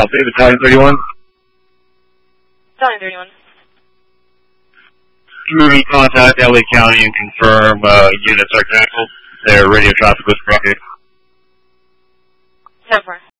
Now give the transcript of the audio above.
South Bay Battalion 31. Battalion 31. Community contact LA County and confirm units are canceled. Their radio traffic was corrected. 10-4.